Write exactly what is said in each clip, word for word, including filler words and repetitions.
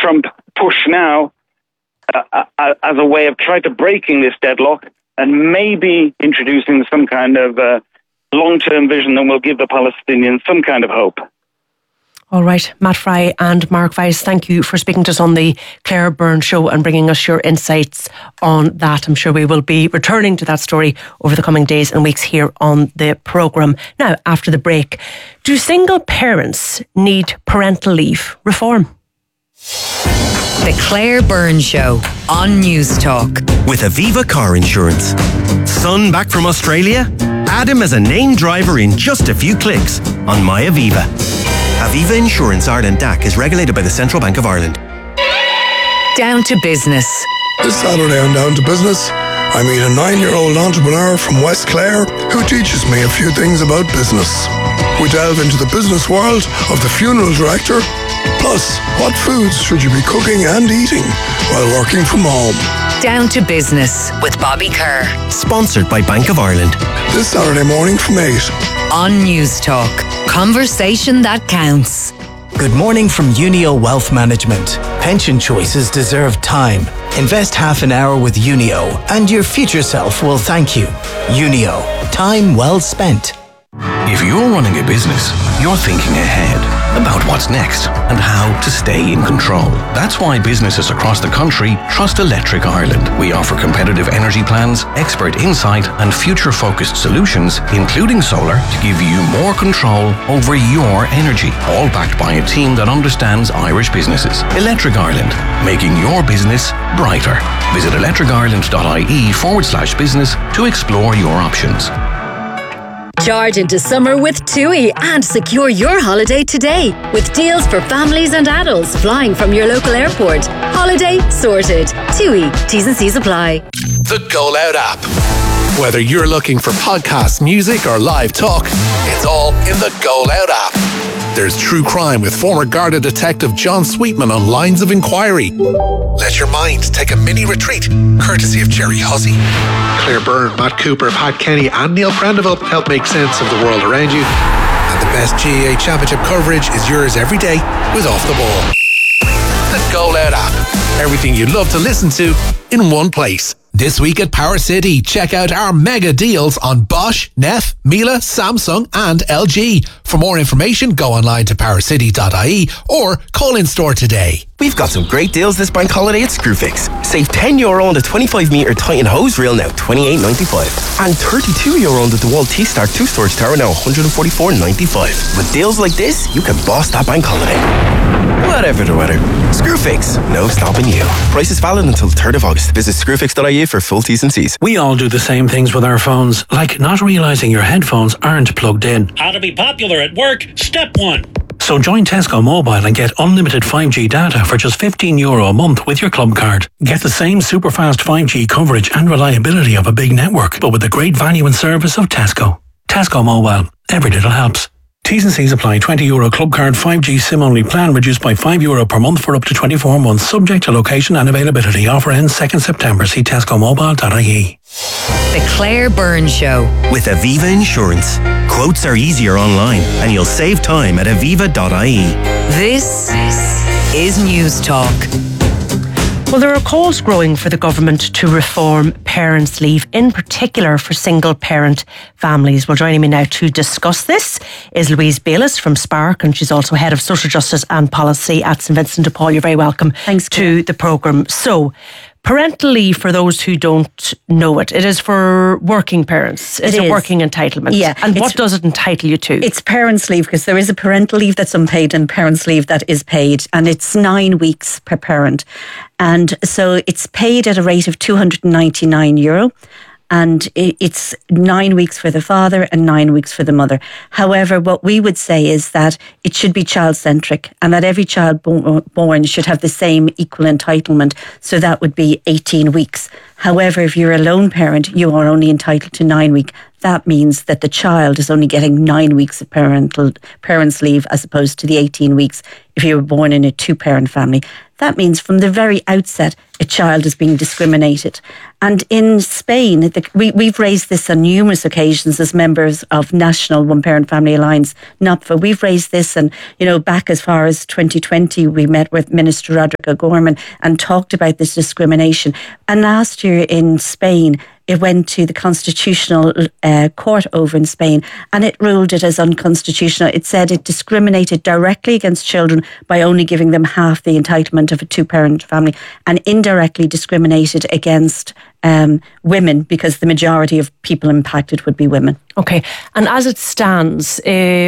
Trump push now uh, uh, as a way of trying to breaking this deadlock and maybe introducing some kind of uh, long-term vision that will give the Palestinians some kind of hope. All right, Matt Fry and Mark Weiss, thank you for speaking to us on the Claire Byrne Show and bringing us your insights on that. I'm sure we will be returning to that story over the coming days and weeks here on the programme. Now, after the break, do single parents need parental leave reform? The Claire Byrne Show on News Talk. With Aviva Car Insurance. Son back from Australia? Add him as a named driver in just a few clicks on My Aviva. Aviva Insurance Ireland D A C is regulated by the Central Bank of Ireland. Down to business. This Saturday on Down to Business, I meet a nine-year-old entrepreneur from West Clare who teaches me a few things about business. We delve into the business world of the funeral director. Plus, what foods should you be cooking and eating while working from home? Down to Business with Bobby Kerr. Sponsored by Bank of Ireland. This Saturday morning from eight. On News Talk. Conversation that counts. Good morning from Unio Wealth Management. Pension choices deserve time. Invest half an hour with Unio and your future self will thank you. Unio. Time well spent. If you're running a business, you're thinking ahead about what's next and how to stay in control. That's why businesses across the country trust Electric Ireland. We offer competitive energy plans, expert insight and future-focused solutions, including solar, to give you more control over your energy, all backed by a team that understands Irish businesses. Electric Ireland, making your business brighter. Visit electricireland.ie forward slash business to explore your options. Charge into summer with TUI and secure your holiday today with deals for families and adults flying from your local airport. Holiday sorted. TUI. T's and C's apply. The Go Loud app. Whether you're looking for podcasts, music or live talk, it's all in the Go Loud app. There's true crime with former Garda detective John Sweetman on Lines of Inquiry. Let your mind take a mini retreat, courtesy of Jerry Hussey. Claire Byrne, Matt Cooper, Pat Kenny and Neil Prendeville help make sense of the world around you. And the best G A A Championship coverage is yours every day with Off the Ball. The Go Loud app. Everything you love to listen to in one place. This week at Power City, check out our mega deals on Bosch, Neff, Miele, Samsung and L G. For more information, go online to power city dot I E or call in store today. We've got some great deals this bank holiday at Screwfix. Save ten euro on the twenty-five metre Titan hose reel now twenty-eight ninety-five. And thirty-two euro on the DeWalt T-Star two storage tower now one forty-four ninety-five. With deals like this, you can boss that bank holiday. Whatever the weather. Screwfix, no stopping you. Price is valid until the third of August. Visit screwfix dot I E for full T's and C's. We all do the same things with our phones, like not realising your headphones aren't plugged in. How to be popular at work, step one. So join Tesco Mobile and get unlimited five G data for just fifteen euro a month with your club card. Get the same super fast five G coverage and reliability of a big network, but with the great value and service of Tesco. Tesco Mobile. Every little helps. T's and C's apply. twenty euro club card five G SIM only plan reduced by five euro per month for up to twenty-four months, subject to location and availability. Offer ends second September. See tesco mobile dot I E. The Claire Byrne Show. With Aviva Insurance. Quotes are easier online and you'll save time at aviva dot I E. This is News Talk. Well, there are calls growing for the government to reform parents' leave, in particular for single-parent families. Well, joining me now to discuss this is Louise Bayliss from Spark, and she's also Head of Social Justice and Policy at St Vincent de Paul. You're very welcome Thanks, to the programme. So, parental leave, for those who don't know it, it is for working parents. It's it a is. working entitlement. Yeah. And what does it entitle you to? It's parents' leave, because there is a parental leave that's unpaid and parents' leave that is paid, and it's nine weeks per parent. And so it's paid at a rate of two hundred ninety-nine euro. And it's nine weeks for the father and nine weeks for the mother. However, what we would say is that it should be child-centric and that every child born should have the same equal entitlement. So that would be eighteen weeks. However, if you're a lone parent, you are only entitled to nine weeks. that means that the child is only getting nine weeks of parental parents' leave as opposed to the eighteen weeks if you were born in a two-parent family. That means from the very outset, a child is being discriminated. And in Spain, the, we, we've raised this on numerous occasions as members of National One Parent Family Alliance, NOPFA. We've raised this, and, you know, back as far as twenty twenty, we met with Minister Roderick O'Gorman and talked about this discrimination. And last year in Spain, it went to the Constitutional uh, Court over in Spain, and it ruled it as unconstitutional. It said it discriminated directly against children by only giving them half the entitlement of a two-parent family, and indirectly discriminated against um, women, because the majority of people impacted would be women. Okay, and as it stands,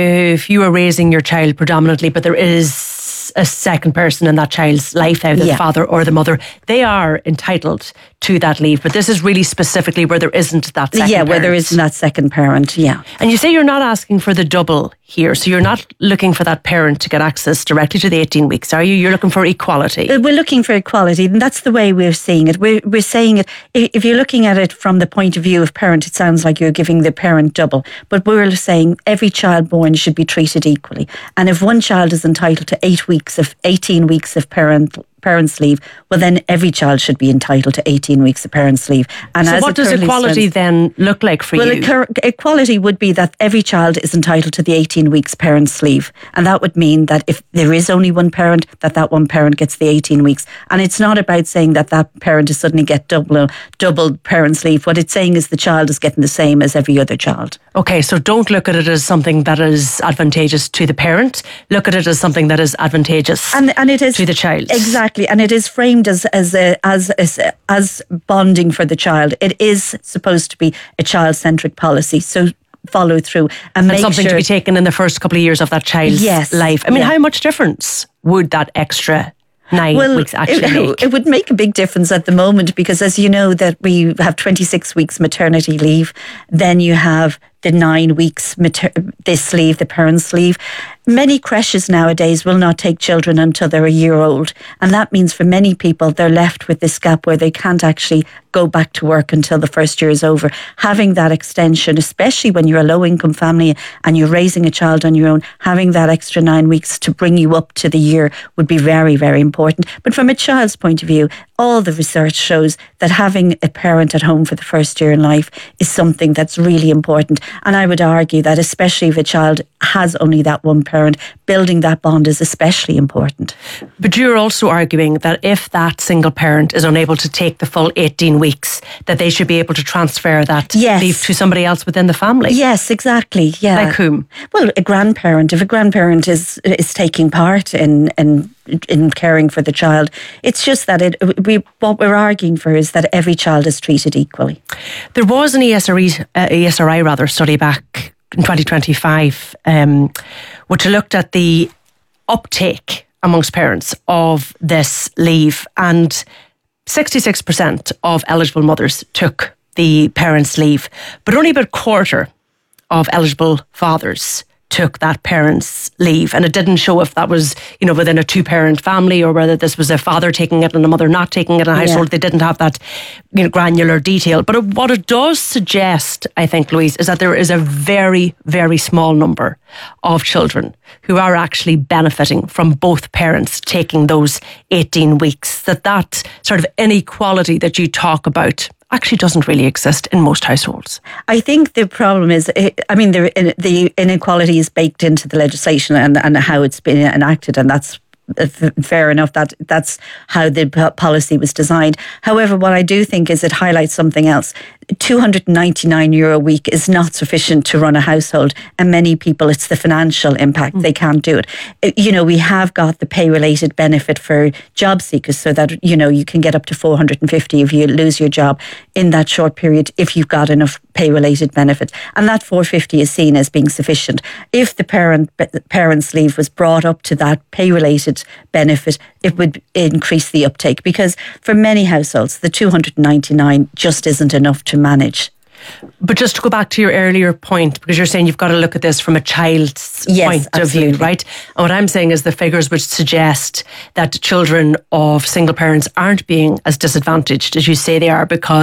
if you are raising your child predominantly, but there is a second person in that child's life, either Yeah. the father or the mother, they are entitled to that leave. But this is really specifically where there isn't that second Yeah, where there parent. isn't that second parent, yeah. And you say you're not asking for the double here, so you're not looking for that parent to get access directly to the eighteen weeks, are you? You're looking for equality. Uh, We're looking for equality, and that's the way we're seeing it. We're, we're saying it, i- if you're looking at it from the point of view of parent, it sounds like you're giving the parent double. But we're saying every child born should be treated equally. And if one child is entitled to eight weeks of eighteen weeks of parent parents' leave, well, then every child should be entitled to eighteen weeks of parents' leave. And so as what it does currently equality stands- then look like for well, you? Well, equality would be that every child is entitled to the eighteen weeks parents' leave. And that would mean that if there is only one parent, that that one parent gets the eighteen weeks. And it's not about saying that that parent is suddenly get double, double parents' leave. What it's saying is the child is getting the same as every other child. Okay, so don't look at it as something that is advantageous to the parent. Look at it as something that is advantageous and, and it is, to the child. Exactly, and it is framed as as a, as as as bonding for the child. It is supposed to be a child-centric policy, so follow through and, and make something sure to be taken in the first couple of years of that child's Yes, life. I mean, yeah. how much difference would that extra nine well, weeks actually it, make? It would make a big difference at the moment, because as you know that we have twenty-six weeks maternity leave, then you have the nine weeks mater- this leave, the parents' leave. Many creches nowadays will not take children until they're a year old, and that means for many people they're left with this gap where they can't actually go back to work until the first year is over. Having that extension, especially when you're a low-income family and you're raising a child on your own, having that extra nine weeks to bring you up to the year would be very, very important. But from a child's point of view, all the research shows that having a parent at home for the first year in life is something that's really important. And I would argue that especially if a child has only that one parent, building that bond is especially important. But you're also arguing that if that single parent is unable to take the full eighteen weeks, that they should be able to transfer that Yes. leave to somebody else within the family. Yes, exactly. Yeah. Like whom? Well, a grandparent. If a grandparent is is taking part in in in caring for the child, it's just that it. We what we're arguing for is that every child is treated equally. There was an E S R I, uh, E S R I rather study back in twenty twenty-five, um, which looked at the uptake amongst parents of this leave, and sixty-six percent of eligible mothers took the parents' leave, but only about a quarter of eligible fathers took that parents' leave. And it didn't show if that was, you know, within a two-parent family or whether this was a father taking it and a mother not taking it in a household. Yeah. They didn't have that, you know, granular detail. But it, what it does suggest, I think, Louise, is that there is a very, very small number of children who are actually benefiting from both parents taking those eighteen weeks. That that sort of inequality that you talk about actually doesn't really exist in most households. I think the problem is, I mean, the, the inequality is baked into the legislation and, and how it's been enacted, and that's fair enough. That that's how the policy was designed. However, what I do think is it highlights something else. two hundred ninety-nine euro a week is not sufficient to run a household, and many people, it's the financial impact. Mm. They can't do it. You know, we have got the pay-related benefit for job seekers, so that, you know, you can get up to four hundred fifty if you lose your job in that short period if you've got enough pay-related benefit, and that four hundred fifty is seen as being sufficient. If the parent parents' leave was brought up to that pay-related benefit, it would increase the uptake, because for many households the two hundred ninety-nine just isn't enough to manage. But just to go back to your earlier point, because you're saying you've got to look at this from a child's yes, point absolutely. of view, right? And what I'm saying is the figures which suggest that children of single parents aren't being as disadvantaged as you say they are, because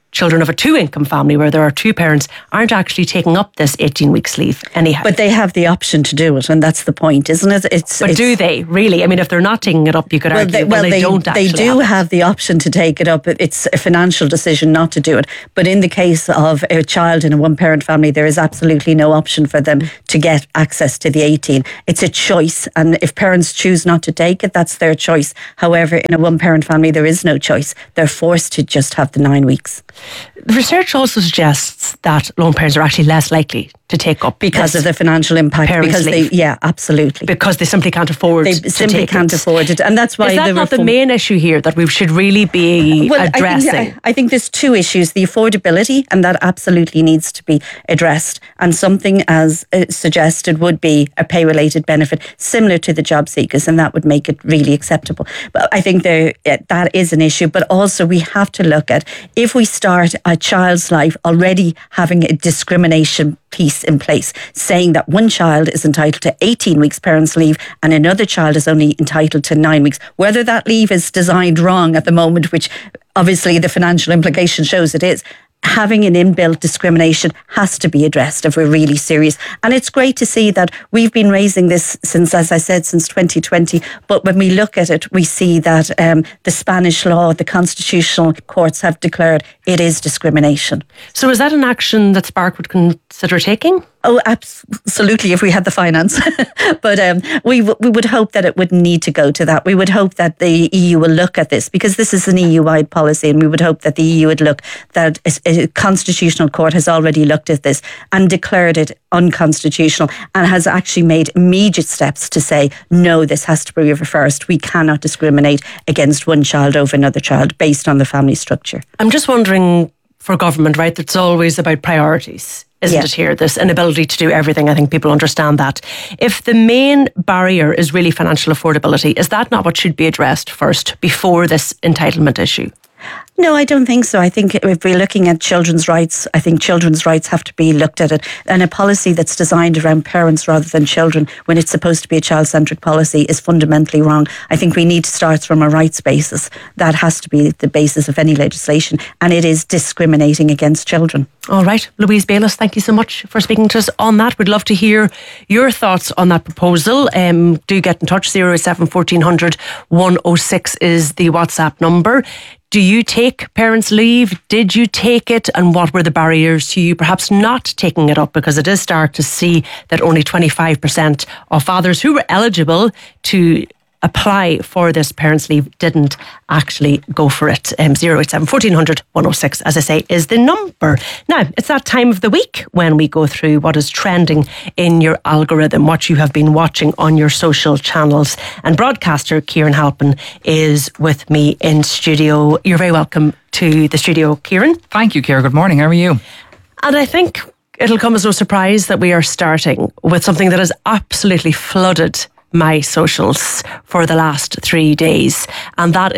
children of a two-income family where there are two parents aren't actually taking up this eighteen weeks leave anyhow. But they have the option to do it, and that's the point, isn't it? It's, but it's, do they really? I mean, if they're not taking it up, you could well, argue, they, well, well, they, they don't actually They do have, have the option to take it up. It's a financial decision not to do it. But in the case of a child in a one-parent family, there is absolutely no option for them to get access to the eighteen. It's a choice, and if parents choose not to take it, that's their choice. However, in a one-parent family, there is no choice. They're forced to just have the nine weeks. The research also suggests that lone parents are actually less likely to take up because of the financial impact. Because leave. they, yeah, absolutely. Because they simply can't afford. They to simply take can't it. afford it, and that's why. Is that the not reform- the main issue here that we should really be well, addressing? I think, I think there's two issues: the affordability, and that absolutely needs to be addressed. And something as uh, suggested would be a pay-related benefit similar to the job seekers, and that would make it really acceptable. But I think there uh, that is an issue. But also we have to look at if we start a child's life already having a discrimination piece in place, saying that one child is entitled to eighteen weeks parents' leave and another child is only entitled to nine weeks. Whether that leave is designed wrong at the moment, which obviously the financial implication shows it is, having an inbuilt discrimination has to be addressed if we're really serious. And it's great to see that we've been raising this since, as I said, since twenty twenty. But when we look at it, we see that um, the Spanish law, the constitutional courts have declared it is discrimination. So is that an action that Spark would consider taking? Oh, absolutely, if we had the finance. But um, we w- we would hope that it wouldn't need to go to that. We would hope that the E U will look at this, because this is an E U-wide policy, and we would hope that the E U would look, that a, a constitutional court has already looked at this and declared it unconstitutional and has actually made immediate steps to say, no, this has to be reversed. We cannot discriminate against one child over another child based on the family structure. I'm just wondering, for government, right, it's always about priorities, isn't Yeah. it here? This inability to do everything. I think people understand that. If the main barrier is really financial affordability, is that not what should be addressed first before this entitlement issue? No, I don't think so. I think if we're looking at children's rights, I think children's rights have to be looked at it. And a policy that's designed around parents rather than children, when it's supposed to be a child-centred policy, is fundamentally wrong. I think we need to start from a rights basis. That has to be the basis of any legislation. And it is discriminating against children. All right. Louise Bayliss, thank you so much for speaking to us on that. We'd love to hear your thoughts on that proposal. Um, do get in touch. zero seven fourteen hundred one oh six is the WhatsApp number. Do you take parents' leave? Did you take it? And what were the barriers to you perhaps not taking it up? Because it is stark to see that only twenty-five percent of fathers who were eligible to apply for this parents' leave didn't actually go for it. Um, zero eight seven fourteen hundred one oh six, as I say, is the number. Now, it's that time of the week when we go through what is trending in your algorithm, what you have been watching on your social channels. And broadcaster Kieran Halpin is with me in studio. You're very welcome to the studio, Kieran. Thank you, Kira. Good morning. How are you? And I think it'll come as no surprise that we are starting with something that has absolutely flooded my socials for the last three days, and that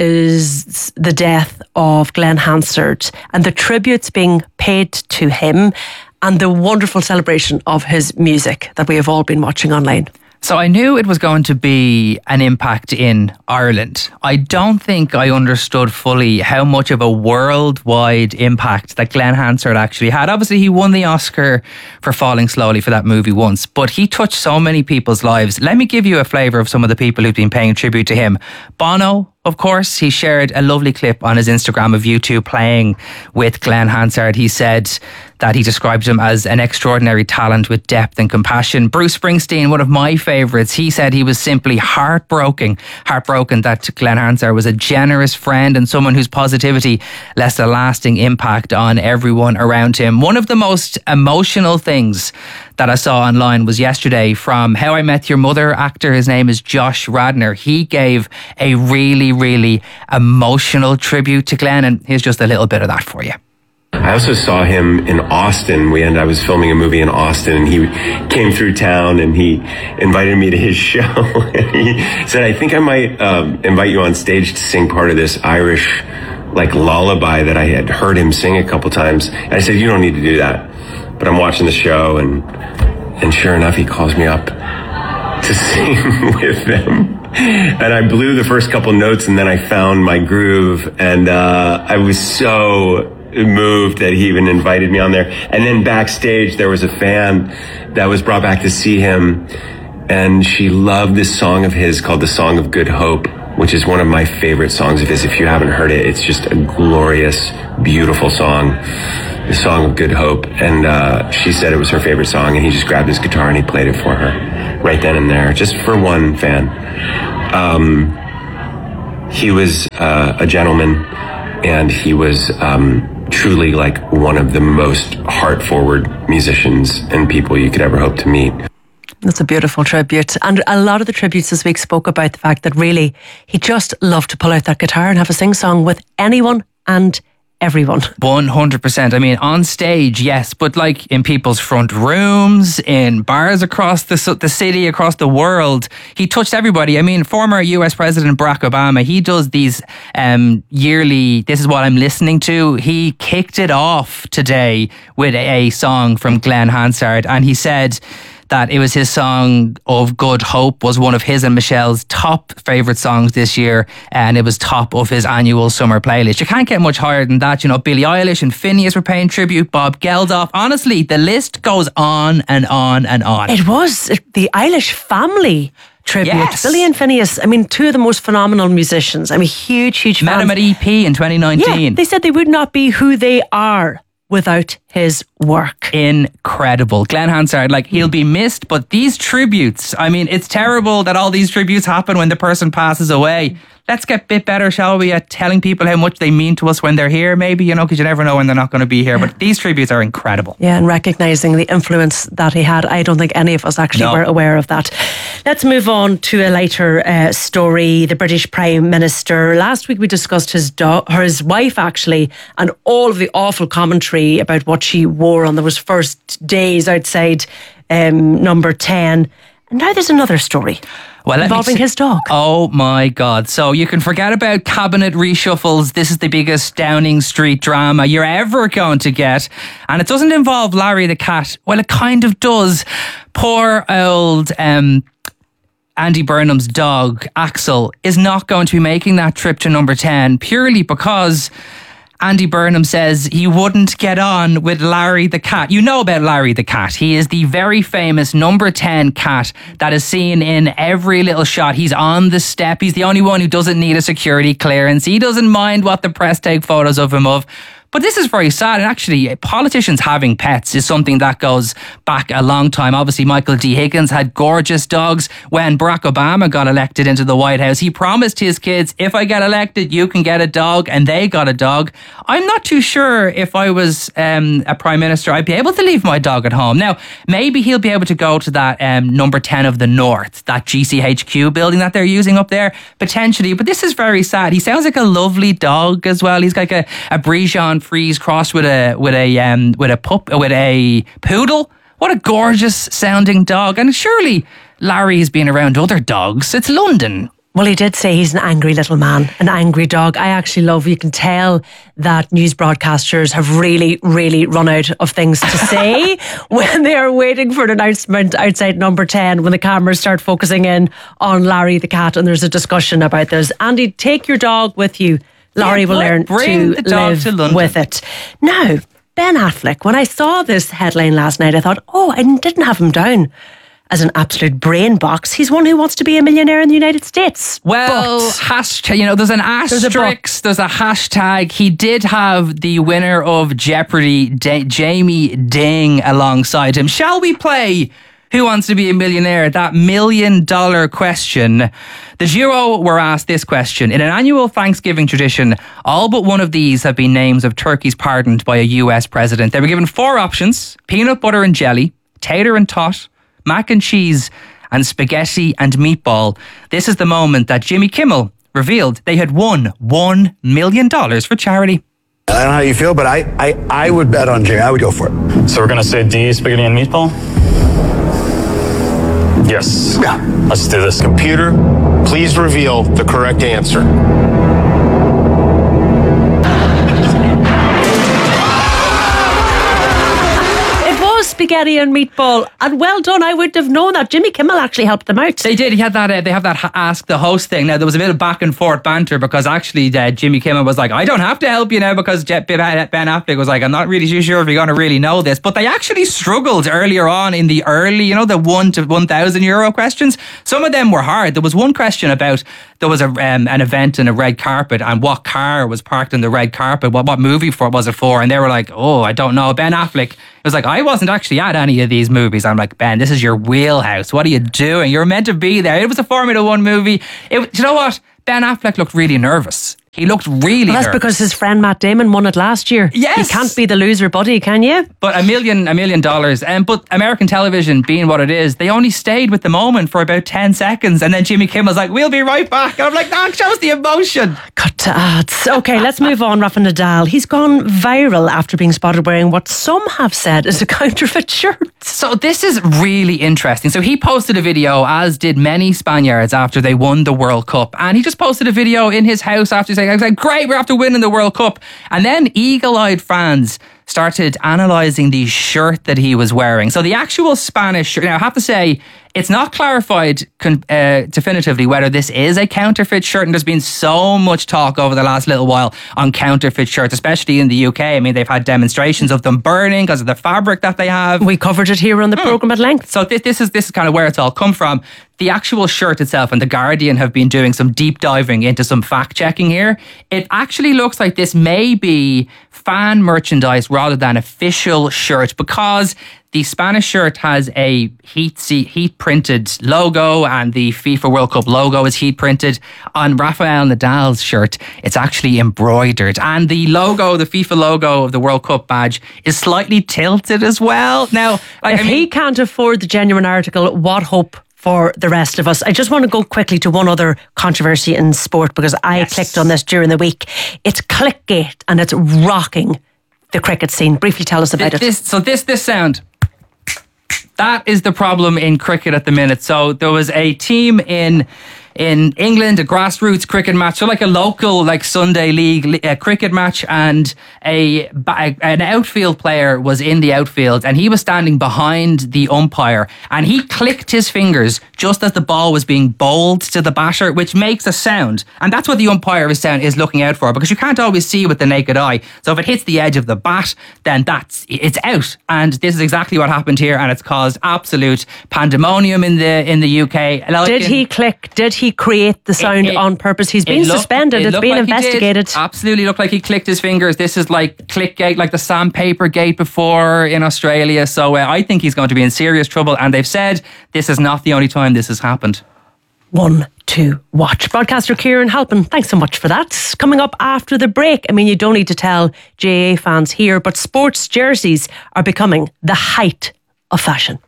is the death of Glenn Hansard and the tributes being paid to him and the wonderful celebration of his music that we have all been watching online. So I knew it was going to be an impact in Ireland. I don't think I understood fully how much of a worldwide impact that Glenn Hansard actually had. Obviously, he won the Oscar for Falling Slowly for that movie once, but he touched so many people's lives. Let me give you a flavour of some of the people who've been paying tribute to him. Bono, of course, he shared a lovely clip on his Instagram of U two playing with Glenn Hansard. He said that he described him as an extraordinary talent with depth and compassion. Bruce Springsteen, one of my favourites, he said he was simply heartbroken, heartbroken that Glenn Hansard was a generous friend and someone whose positivity left a lasting impact on everyone around him. One of the most emotional things that I saw online was yesterday from How I Met Your Mother actor. His name is Josh Radnor. He gave a really, really emotional tribute to Glenn, and here's just a little bit of that for you. I also saw him in Austin. We ended, I was filming a movie in Austin, and he came through town and he invited me to his show. And he said, I think I might um, invite you on stage to sing part of this Irish like lullaby that I had heard him sing a couple times. And I said, you don't need to do that. But I'm watching the show, and and sure enough, he calls me up to sing with them. And I blew the first couple notes, and then I found my groove, and uh, I was so moved that he even invited me on there. And then backstage, there was a fan that was brought back to see him, and she loved this song of his called The Song of Good Hope, which is one of my favorite songs of his. If you haven't heard it, it's just a glorious, beautiful song. The Song of Good Hope. And uh, she said it was her favorite song, and he just grabbed his guitar and he played it for her right then and there, just for one fan. Um, he was uh, a gentleman, and he was um, truly like one of the most heart-forward musicians and people you could ever hope to meet. That's a beautiful tribute. And a lot of the tributes this week spoke about the fact that really he just loved to pull out that guitar and have a sing-song with anyone and everyone. one hundred percent. I mean, on stage, yes, but like in people's front rooms, in bars across the, the city, across the world, he touched everybody. I mean, former U S President Barack Obama, he does these um, yearly, this is what I'm listening to. He kicked it off today with a song from Glenn Hansard, and he said that it was his song of Good Hope was one of his and Michelle's top favourite songs this year, and it was top of his annual summer playlist. You can't get much higher than that. You know, Billie Eilish and Phineas were paying tribute, Bob Geldof. Honestly, the list goes on and on and on. It was the Eilish family tribute. Yes. Billy and Phineas, I mean, two of the most phenomenal musicians. I'm a huge, huge fan. Met him at E P in twenty nineteen. Yeah, they said they would not be who they are without his work. Incredible. Glenn Hansard, like, he'll be missed, but these tributes, I mean, it's terrible that all these tributes happen when the person passes away. Let's get a bit better, shall we, at telling people how much they mean to us when they're here, maybe, you know, because you never know when they're not going to be here. But these tributes are incredible. Yeah, and recognising the influence that he had. I don't think any of us actually No. were aware of that. Let's move on to a lighter uh, story. The British Prime Minister. Last week we discussed his do- or his wife, actually, and all of the awful commentary about what she wore on those first days outside um, number ten. And now there's another story. Well, let me involving see- his dog. Oh my God. So you can forget about cabinet reshuffles. This is the biggest Downing Street drama you're ever going to get. And it doesn't involve Larry the cat. Well, it kind of does. Poor old um, Andy Burnham's dog, Axel, is not going to be making that trip to number ten purely because Andy Burnham says he wouldn't get on with Larry the cat. You know about Larry the cat. He is the very famous number ten cat that is seen in every little shot. He's on the step. He's the only one who doesn't need a security clearance. He doesn't mind what the press take photos of him of. But this is very sad. And actually, politicians having pets is something that goes back a long time. Obviously, Michael D. Higgins had gorgeous dogs. When Barack Obama got elected into the White House, he promised his kids, if I get elected, you can get a dog. And they got a dog. I'm not too sure if I was um, a prime minister, I'd be able to leave my dog at home. Now, maybe he'll be able to go to that um, number ten of the North, that G C H Q building that they're using up there, potentially. But this is very sad. He sounds like a lovely dog as well. He's like a, a Bichon Frise crossed with a with a um, with a pup with a poodle. What a gorgeous sounding dog! And surely Larry's been around other dogs. It's London. Well, he did say he's an angry little man, an angry dog. I actually love, you can tell that news broadcasters have really, really run out of things to say when they are waiting for an announcement outside number ten, when the cameras start focusing in on Larry the cat and there's a discussion about this. Andy, take your dog with you. Laurie Yeah, will learn bring to the dog live to London. with it. Now, Ben Affleck, when I saw this headline last night, I thought, oh, I didn't have him down as an absolute brain box. He's one who wants to be a millionaire in the United States. Well, But- hashtag, you know, there's an There's a asterisk, there's a, hashtag. He did have the winner of Jeopardy, D- Jamie Ding, alongside him. Shall we play Who Wants to Be a Millionaire? That million dollar question. The duo were asked this question. In an annual Thanksgiving tradition, all but one of these have been names of turkeys pardoned by a U S president. They were given four options: peanut butter and jelly, tater and tot, mac and cheese, and spaghetti and meatball. This is the moment that Jimmy Kimmel revealed they had won one million dollars for charity. I don't know how you feel, but I, I, I would bet on Jimmy. I would go for it. So we're going to say D, spaghetti and meatball? Yes. Yeah. Let's do this. Computer, please reveal the correct answer. It was spaghetti and meatball. And well done. I wouldn't have known that. Jimmy Kimmel actually helped them out. They did. He had that. Uh, they have that ha- ask the host thing. Now there was a bit of back and forth banter because actually uh, Jimmy Kimmel was like, "I don't have to help you now," because Ben Affleck was like, "I'm not really too sure if you're going to really know this." But they actually struggled earlier on in the early, you know, the one to one thousand euro questions. Some of them were hard. There was one question about there was a um, an event in a red carpet and what car was parked in the red carpet. What what movie for was it for? And they were like, "Oh, I don't know." Ben Affleck was like, "I wasn't actually at any of these movies." I'm like, "Ben, this is your wheelhouse. What are you doing? You're meant to be there." It was a Formula One movie. It, you know what? Ben Affleck looked really nervous. He looked really well, that's nervous. because his friend Matt Damon won it last year. Yes. You can't be the loser, buddy, can you? But a million, a million dollars. Um, but American television, being what it is, they only stayed with the moment for about ten seconds. And then Jimmy Kimmel's like, "We'll be right back." And I'm like, "That shows the emotion." Cut to ads. Okay, let's move on. Rafa Nadal. He's gone viral after being spotted wearing what some have said is a counterfeit shirt. So this is really interesting. So he posted a video, as did many Spaniards, after they won the World Cup. And he just posted a video in his house after saying, I was like, "Great, we're after winning the World Cup." And then eagle-eyed fans started analysing the shirt that he was wearing. So the actual Spanish shirt, now I have to say, it's not clarified uh, definitively whether this is a counterfeit shirt, and there's been so much talk over the last little while on counterfeit shirts, especially in the U K. I mean, they've had demonstrations of them burning because of the fabric that they have. We covered it here on the mm. programme at length. So this, this is this is kind of where it's all come from. The actual shirt itself, and The Guardian have been doing some deep diving into some fact checking here. It actually looks like this may be fan merchandise rather than official shirt, because the Spanish shirt has a heat heat printed logo, and the FIFA World Cup logo is heat printed. On Rafael Nadal's shirt, it's actually embroidered, and the logo, the FIFA logo of the World Cup badge, is slightly tilted as well. Now, like, if I mean, he can't afford the genuine article, what hope for the rest of us? I just want to go quickly to one other controversy in sport, because I yes. clicked on this during the week. It's clickbait and it's rocking the cricket scene. Briefly tell us about this, it. So this this sound, that is the problem in cricket at the minute. So there was a team in in England, a grassroots cricket match, so like a local, like Sunday league uh, cricket match, and a, a an outfield player was in the outfield, and he was standing behind the umpire, and he clicked his fingers just as the ball was being bowled to the batter, which makes a sound, and that's what the umpire is sound is looking out for, because you can't always see with the naked eye. So if it hits the edge of the bat, then that's it's out, and this is exactly what happened here, and it's caused absolute pandemonium in the in the U K. Like did in, he click? Did he create the sound it, it, on purpose? He's been it looked, suspended. it It's been like investigated. Absolutely looked like he clicked his fingers. This is like Clickgate, like the Sandpaper Gate before in Australia. So uh, I think he's going to be in serious trouble. And they've said this is not the only time this has happened. One to watch. Broadcaster Kieran Halpin, thanks so much for that. Coming up after the break, I mean, you don't need to tell J A fans here, but sports jerseys are becoming the height of fashion.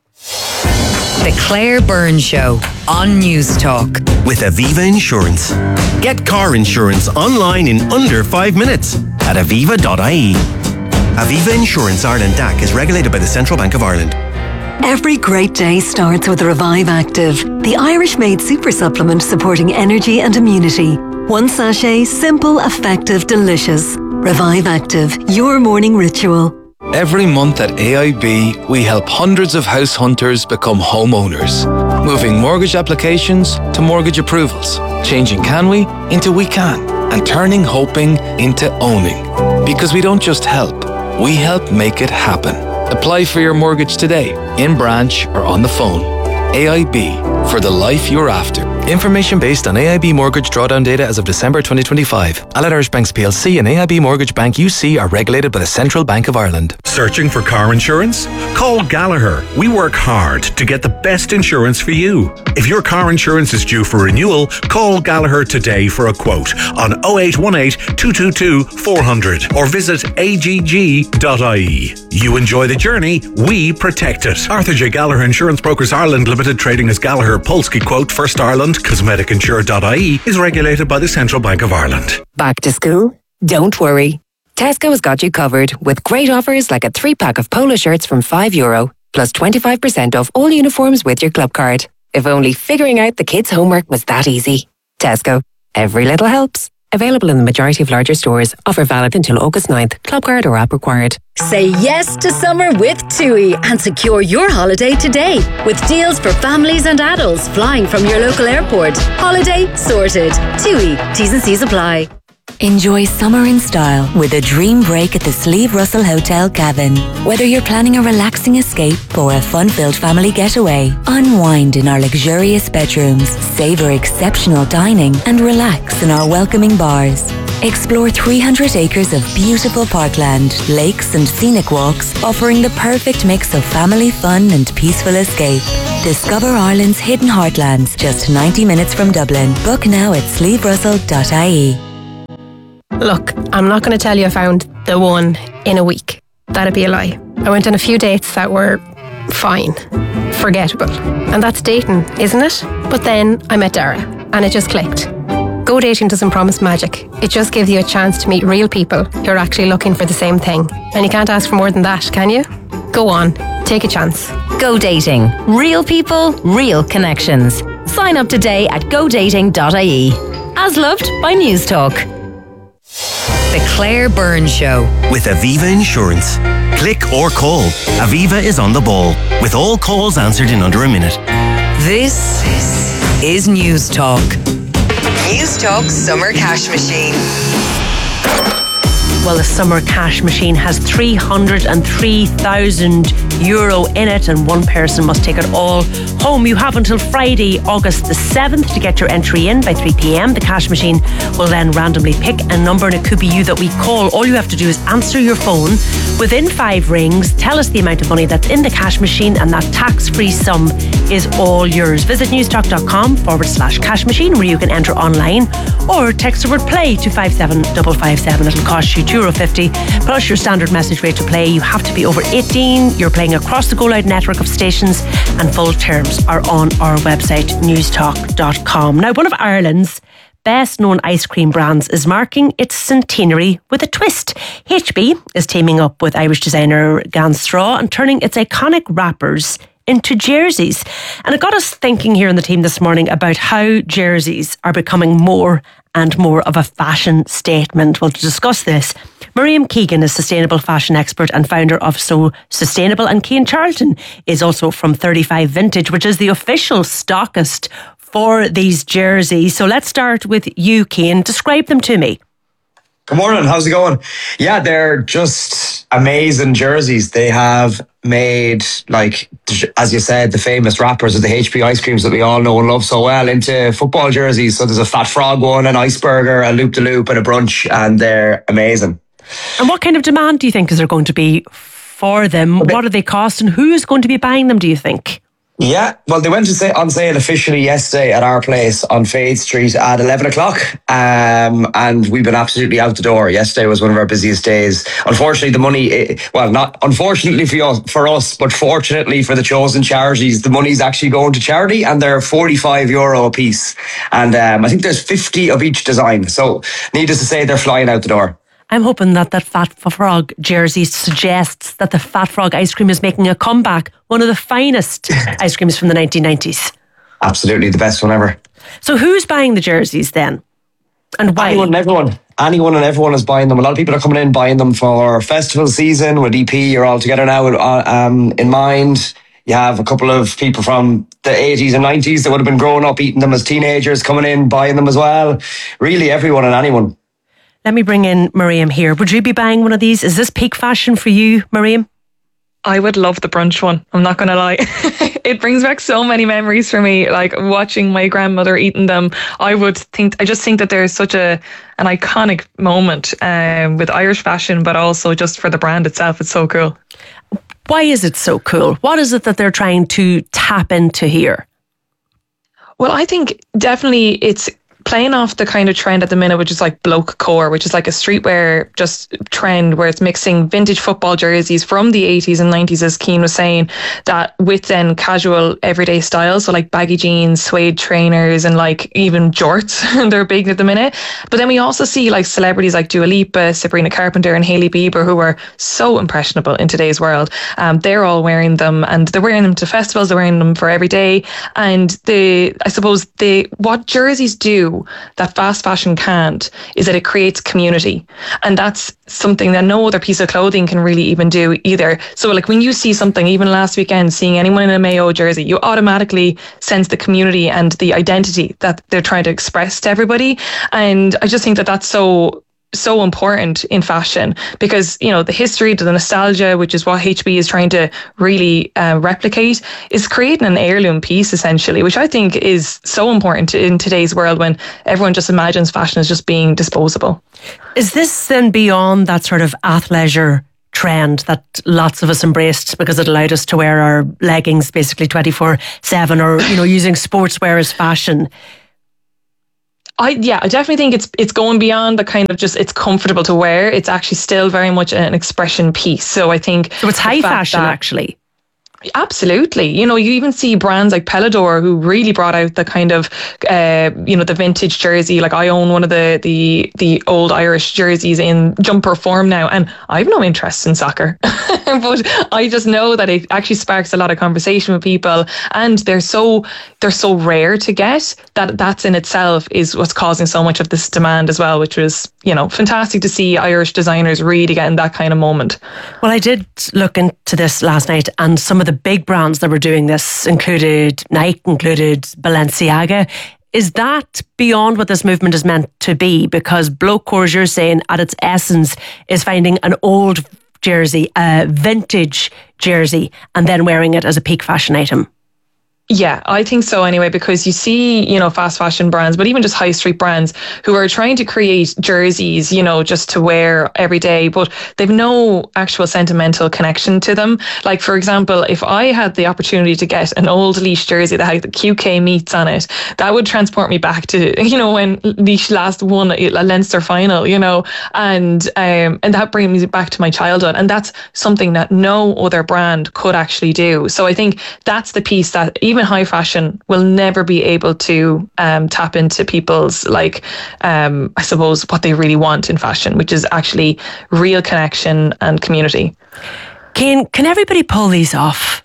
The Claire Byrne Show on News Talk. With Aviva Insurance. Get car insurance online in under five minutes at aviva dot I E. Aviva Insurance Ireland D A C is regulated by the Central Bank of Ireland. Every great day starts with Revive Active, the Irish-made super supplement supporting energy and immunity. One sachet, simple, effective, delicious. Revive Active, your morning ritual. Every month at A I B, we help hundreds of house hunters become homeowners. Moving mortgage applications to mortgage approvals. Changing can we into we can. And turning hoping into owning. Because we don't just help, we help make it happen. Apply for your mortgage today, in branch or on the phone. A I B, for the life you're after. Information based on A I B mortgage drawdown data as of December twenty twenty-five. Allied Irish Banks P L C and A I B Mortgage Bank U C are regulated by the Central Bank of Ireland. Searching for car insurance? Call Gallagher. We work hard to get the best insurance for you. If your car insurance is due for renewal, call Gallagher today for a quote on oh eight one eight, two two two, four hundred or visit a g g dot I E. You enjoy the journey, we protect it. Arthur J. Gallagher Insurance Brokers Ireland Limited, trading as Gallagher Polski Quote, First Ireland, cosmetic insure dot I E, is regulated by the Central Bank of Ireland. Back to school? Don't worry. Tesco has got you covered with great offers like a three-pack of polo shirts from five euro, plus twenty-five percent off all uniforms with your club card. If only figuring out the kids' homework was that easy. Tesco. Every little helps. Available in the majority of larger stores. Offer valid until August ninth. Club card or app required. Say yes to summer with TUI and secure your holiday today with deals for families and adults flying from your local airport. Holiday sorted. TUI. T's and C's apply. Enjoy summer in style with a dream break at the Sleeve Russell Hotel Cavan. Whether you're planning a relaxing escape or a fun-filled family getaway, unwind in our luxurious bedrooms, savour exceptional dining and relax in our welcoming bars. Explore three hundred acres of beautiful parkland, lakes and scenic walks, offering the perfect mix of family fun and peaceful escape. Discover Ireland's hidden heartlands just ninety minutes from Dublin. Book now at sleeve russell dot I E. Look, I'm not going to tell you I found the one in a week. That'd be a lie. I went on a few dates that were fine, forgettable. And that's dating, isn't it? But then I met Dara and it just clicked. Go Dating doesn't promise magic. It just gives you a chance to meet real people who are actually looking for the same thing. And you can't ask for more than that, can you? Go on, take a chance. Go Dating. Real people, real connections. Sign up today at go dating dot I E. As loved by News Talk. The Claire Byrne Show. With Aviva Insurance. Click or call. Aviva is on the ball, with all calls answered in under a minute. This is News Talk. News Talk Summer Cash Machine. Well, the summer cash machine has three hundred three thousand euro in it, and one person must take it all home. You have until Friday, August the seventh to get your entry in by three p.m. The cash machine will then randomly pick a number, and it could be you that we call. All you have to do is answer your phone within five rings, tell us the amount of money that's in the cash machine, and that tax-free sum is all yours. Visit newstalk.com forward slash cash machine, where you can enter online, or text the word play to five seven five five seven. It'll cost you two euro fifty plus your standard message rate to play. You have to be over eighteen. You're playing across the Go Loud network of stations, and full terms are on our website newstalk dot com. Now, one of Ireland's best known ice cream brands is marking its centenary with a twist. H B is teaming up with Irish designer Gans Straw and turning its iconic wrappers into jerseys. And it got us thinking here in the team this morning about how jerseys are becoming more and more of a fashion statement. Well, to discuss this, Miriam Keegan is sustainable fashion expert and founder of So Sustainable, and Cian Charlton is also from thirty-five Vintage, which is the official stockist for these jerseys. So let's start with you, Cian. Describe them to me. Good morning, how's it going? Yeah, they're just amazing jerseys. They have made, like, as you said, the famous wrappers of the H P ice creams that we all know and love so well into football jerseys. So there's a Fat Frog one, an Iceberger, a Loop de Loop and a Brunch, and they're amazing. And what kind of demand do you think is there going to be for them? What do they cost, and who is going to be buying them, do you think? Yeah, well, they went to say on sale officially yesterday at our place on Fade Street at eleven o'clock, um, and we've been absolutely out the door. Yesterday was one of our busiest days. Unfortunately, the money, well, not unfortunately for us, for us, but fortunately for the chosen charities, the money's actually going to charity, and they're forty-five euro a piece. And um, I think there's fifty of each design. So needless to say, they're flying out the door. I'm hoping that that Fat Frog jersey suggests that the Fat Frog ice cream is making a comeback. One of the finest ice creams from the nineteen nineties. Absolutely, the best one ever. So who's buying the jerseys then? And why? Anyone and everyone. Anyone and everyone is buying them. A lot of people are coming in buying them for festival season with E P. You're all together now with, um, in mind. You have a couple of people from the eighties and nineties that would have been growing up eating them as teenagers coming in, buying them as well. Really, everyone and anyone. Let me bring in Miriam here. Would you be buying one of these? Is this peak fashion for you, Miriam? I would love the brunch one. I'm not going to lie. It brings back so many memories for me, like watching my grandmother eating them. I would think, I just think that there's such a an iconic moment um, with Irish fashion, but also just for the brand itself. It's so cool. Why is it so cool? What is it that they're trying to tap into here? Well, I think definitely it's playing off the kind of trend at the minute, which is like bloke core, which is like a streetwear just trend where it's mixing vintage football jerseys from the eighties and nineties, as Cian was saying, that with then casual everyday styles. So like baggy jeans, suede trainers, and like even jorts. They're big at the minute. But then we also see like celebrities like Dua Lipa, Sabrina Carpenter and Hailey Bieber, who are so impressionable in today's world. Um, they're all wearing them, and they're wearing them to festivals, they're wearing them for every day. And the, I suppose the, what jerseys do, do that fast fashion can't is that it creates community. And that's something that no other piece of clothing can really even do either. So like when you see something, even last weekend, seeing anyone in a Mayo jersey, you automatically sense the community and the identity that they're trying to express to everybody. And I just think that that's so so important in fashion, because you know the history, the nostalgia, which is what H B is trying to really uh, replicate, is creating an heirloom piece essentially, which I think is so important in today's world when everyone just imagines fashion as just being disposable. Is this then beyond that sort of athleisure trend that lots of us embraced because it allowed us to wear our leggings basically twenty-four seven, or you know using sportswear as fashion? I yeah, I definitely think it's it's going beyond the kind of just it's comfortable to wear. It's actually still very much an expression piece. So I think so. It's high fashion, that, actually. Absolutely. You know, you even see brands like Pelador who really brought out the kind of, uh, you know, the vintage jersey. Like I own one of the, the, the old Irish jerseys in jumper form now, and I've no interest in soccer. But I just know that it actually sparks a lot of conversation with people, and they're so they're so rare to get that that's in itself is what's causing so much of this demand as well, which was, you know, fantastic to see Irish designers really getting that kind of moment. Well, I did look into this last night, and some of the big brands that were doing this included Nike, included Balenciaga. Is that beyond what this movement is meant to be? Because Bloke Course, you're saying, at its essence, is finding an old jersey, a vintage jersey, and then wearing it as a peak fashion item. Yeah, I think so anyway, because you see, you know, fast fashion brands, but even just high street brands who are trying to create jerseys, you know, just to wear every day, but they've no actual sentimental connection to them. Like, for example, if I had the opportunity to get an old Laois jersey that had the Q K meets on it, that would transport me back to, you know, when Laois last won a Leinster final, you know, and um, and that brings me back to my childhood. And that's something that no other brand could actually do. So I think that's the piece that even Even high fashion will never be able to um, tap into people's, like, um, I suppose, what they really want in fashion, which is actually real connection and community. Can, can everybody pull these off?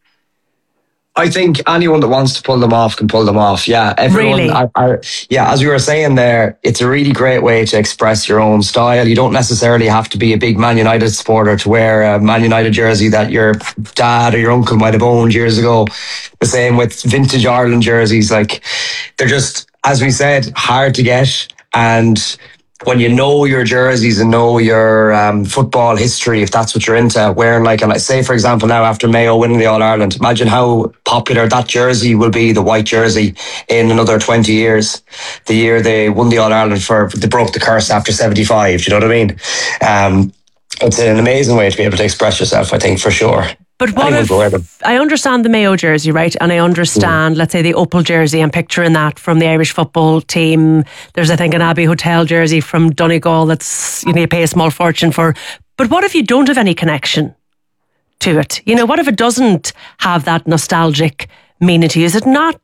I think anyone that wants to pull them off can pull them off. Yeah, everyone. Really? I, I, yeah, as we were saying there, it's a really great way to express your own style. You don't necessarily have to be a big Man United supporter to wear a Man United jersey that your dad or your uncle might have owned years ago. The same with vintage Ireland jerseys. Like, they're just, as we said, hard to get. And when you know your jerseys and know your um, football history, if that's what you're into, wearing like, and I say, for example, now after Mayo winning the All-Ireland, imagine how popular that jersey will be, the white jersey, in another twenty years. The year they won the All-Ireland, for they broke the curse after seventy-five, do you know what I mean? Um, it's an amazing way to be able to express yourself, I think, for sure. But what if, I understand the Mayo jersey, right? And I understand, mm. let's say, the Opal jersey. I'm picturing that from the Irish football team. There's, I think, an Abbey Hotel jersey from Donegal that's, you know, you pay a small fortune for. But what if you don't have any connection to it? You know, what if it doesn't have that nostalgic meaning to you? Is it not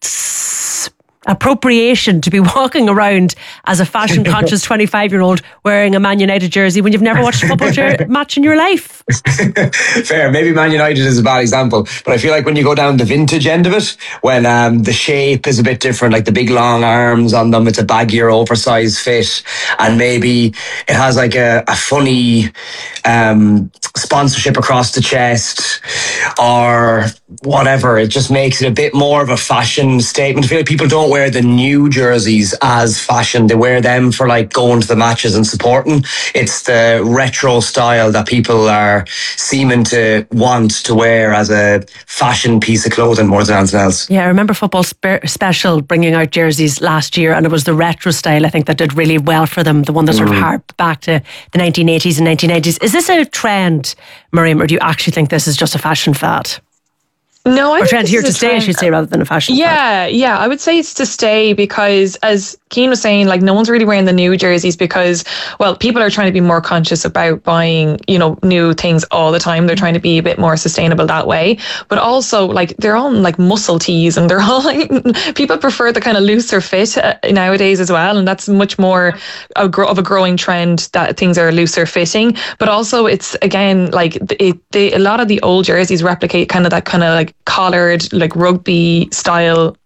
appropriation to be walking around as a fashion conscious twenty-five year old wearing a Man United jersey when you've never watched a football jer- match in your life? Fair, maybe Man United is a bad example, but I feel like when you go down the vintage end of it, when um, the shape is a bit different, like the big long arms on them, it's a baggier oversized fit, and maybe it has like a, a funny um, sponsorship across the chest or whatever, it just makes it a bit more of a fashion statement. I feel like people don't wear the new jerseys as fashion. They wear them for like going to the matches and supporting. It's the retro style that people are seeming to want to wear as a fashion piece of clothing more than anything else. Yeah, I remember Football Spe- Special bringing out jerseys last year, and it was the retro style, I think, that did really well for them, the one that sort mm. of harped back to the nineteen eighties and nineteen nineties. Is this a trend, Miriam, or do you actually think this is just a fashion fad? No, I or trend here to stay, I should say, rather than a fashion yeah, fad. Yeah, I would say it's to stay because, as Cian was saying, like, no one's really wearing the new jerseys because, well, people are trying to be more conscious about buying, you know, new things all the time. They're trying to be a bit more sustainable that way. But also, like, they're all like muscle tees, and they're all like, people prefer the kind of looser fit uh, nowadays as well. And that's much more a gro- of a growing trend that things are looser fitting. But also, it's again like it, they, a lot of the old jerseys replicate kind of that kind of like collared, like rugby style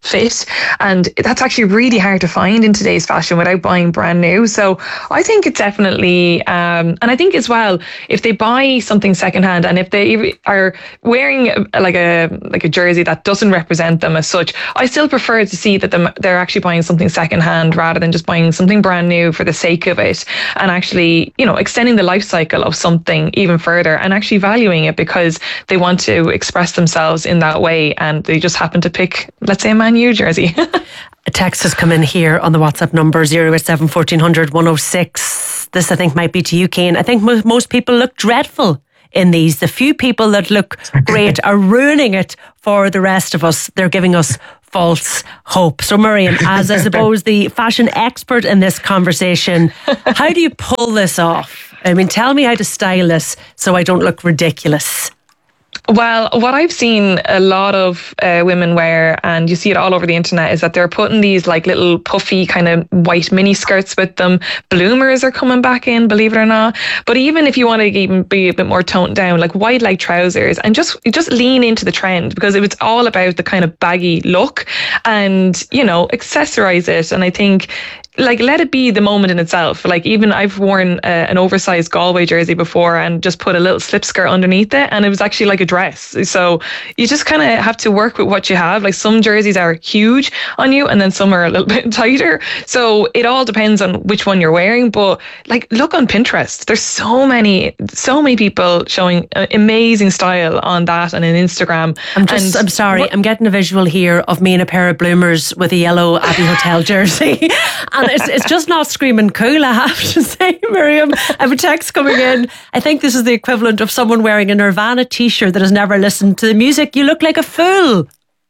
fit, and that's actually really hard to find in today's fashion without buying brand new. So I think it's definitely, um, and I think as well, if they buy something secondhand, and if they are wearing a, like a like a jersey that doesn't represent them as such, I still prefer to see that them, they're actually buying something secondhand rather than just buying something brand new for the sake of it, and actually, you know, extending the life cycle of something even further and actually valuing it because they want to express themselves in that way, and they just happen to pick, let's say, a Man U jersey. A text has come in here on the WhatsApp number zero eight seven, fourteen hundred, one oh six. This, I think, might be to you, Cian. I think mo- most people look dreadful in these. The few people that look great are ruining it for the rest of us. They're giving us false hope. So, Miriam, as I suppose the fashion expert in this conversation, how do you pull this off? I mean, tell me how to style this so I don't look ridiculous. Well, what I've seen a lot of uh, women wear, and you see it all over the internet, is that they're putting these like little puffy kind of white mini skirts with them. Bloomers are coming back in, believe it or not. But even if you want to even be a bit more toned down, like wide leg trousers, and just just lean into the trend, because it's all about the kind of baggy look, and, you know, accessorize it. And I think, like, let it be the moment in itself. Like, even I've worn uh, an oversized Galway jersey before and just put a little slip skirt underneath it, and it was actually like a dress. So you just kind of have to work with what you have. Like, some jerseys are huge on you and then some are a little bit tighter. So it all depends on which one you're wearing. But like, look on Pinterest. There's so many, so many people showing amazing style on that and in Instagram. I'm just, and I'm sorry, what, I'm getting a visual here of me in a pair of bloomers with a yellow Abbey Hotel jersey. And it's, it's just not screaming cool, I have to say, Miriam. I have a text coming in. I think this is the equivalent of someone wearing a Nirvana t-shirt that has never listened to the music. You look like a fool.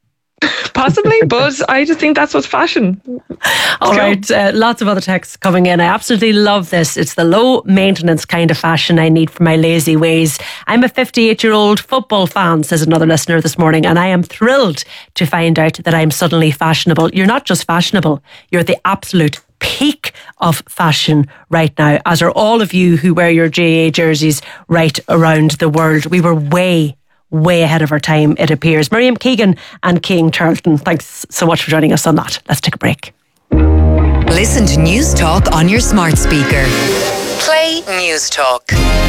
Possibly, but I just think that's what's fashion. All right, uh, lots of other texts coming in. I absolutely love this. It's the low maintenance kind of fashion I need for my lazy ways. I'm a fifty-eight year old football fan, says another listener this morning, and I am thrilled to find out that I'm suddenly fashionable. You're not just fashionable, you're the absolute peak of fashion right now, as are all of you who wear your J A jerseys right around the world. We were way way ahead of our time, it appears. Miriam Keegan and King Charlton, thanks so much for joining us on that. Let's take a break. Listen to News Talk on your smart speaker. Play News Talk.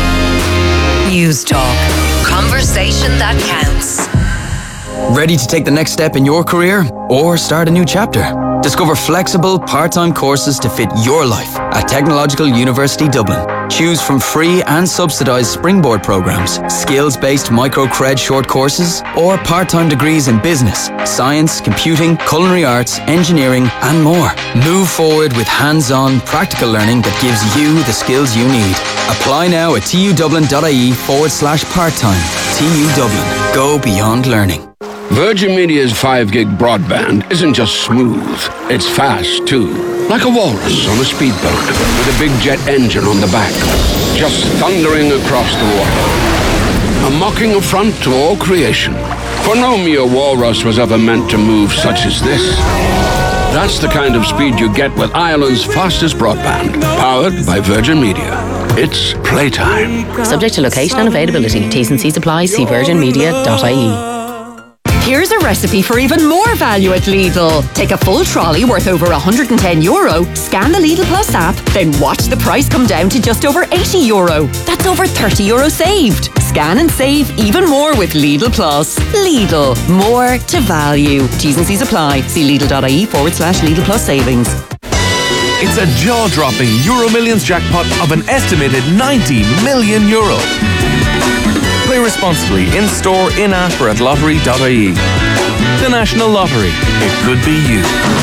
News Talk. Conversation that counts. Ready to take the next step in your career or start a new chapter? Discover flexible part-time courses to fit your life at Technological University Dublin. Choose from free and subsidised springboard programmes, skills-based micro-cred short courses, or part-time degrees in business, science, computing, culinary arts, engineering and more. Move forward with hands-on, practical learning that gives you the skills you need. Apply now at tudublin.ie forward slash part-time. T U Dublin. Go beyond learning. Virgin Media's five gig broadband isn't just smooth, it's fast too. Like a walrus on a speedboat with a big jet engine on the back, just thundering across the water. A mocking affront to all creation. For no mere walrus was ever meant to move such as this. That's the kind of speed you get with Ireland's fastest broadband, powered by Virgin Media. It's playtime. Subject to location and availability. T's and C's apply. See virgin media dot I E. Here's a recipe for even more value at Lidl. Take a full trolley worth over one hundred ten euro, scan the Lidl Plus app, then watch the price come down to just over eighty euro. That's over thirty euro saved. Scan and save even more with Lidl Plus. Lidl, more to value. T's and C's apply. See Lidl.ie forward slash Lidl Plus savings. It's a jaw-dropping Euro Millions jackpot of an estimated ninety million euro. Play responsibly in-store, in-app or at lottery dot I E. The National Lottery. It could be you.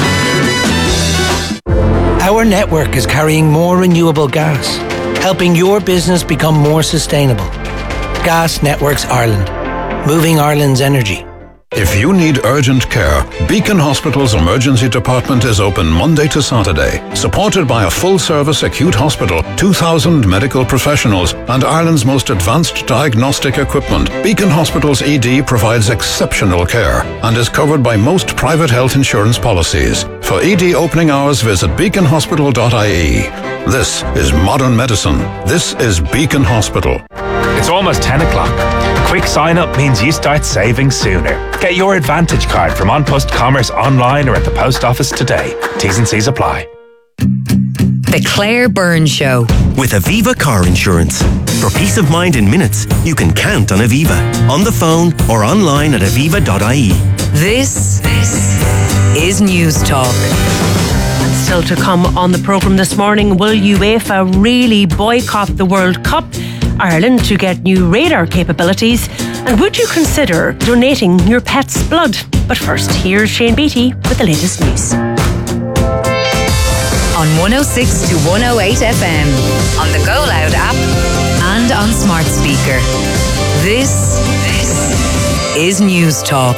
Our network is carrying more renewable gas, helping your business become more sustainable. Gas Networks Ireland. Moving Ireland's energy. If you need urgent care, Beacon Hospital's emergency department is open Monday to Saturday. Supported by a full-service acute hospital, two thousand medical professionals, and Ireland's most advanced diagnostic equipment, Beacon Hospital's E D provides exceptional care and is covered by most private health insurance policies. For E D opening hours, visit beacon hospital dot I E. This is modern medicine. This is Beacon Hospital. It's almost ten o'clock. Quick sign up means you start saving sooner. Get your Advantage card from An Post Commerce online or at the post office today. T's and C's apply. The Claire Byrne Show. With Aviva Car Insurance. For peace of mind in minutes, you can count on Aviva. On the phone or online at aviva dot I E. This, this is News Talk. Still to come on the programme this morning, will UEFA really boycott the World Cup? Ireland to get new radar capabilities? And would you consider donating your pet's blood? But first, here's Shane Beattie with the latest news. On one oh six to one oh eight F M, on the Go Loud app, and on smart speaker. This, this is News Talk.